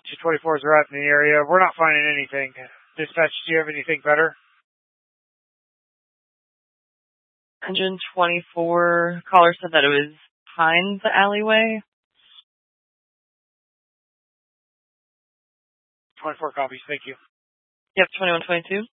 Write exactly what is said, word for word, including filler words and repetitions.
two twenty-fours are out in the area. We're not finding anything. Dispatch, do you have anything better? one twenty-four caller said that it was behind the alleyway. twenty-four copies, thank you. Yep, twenty-one twenty-two.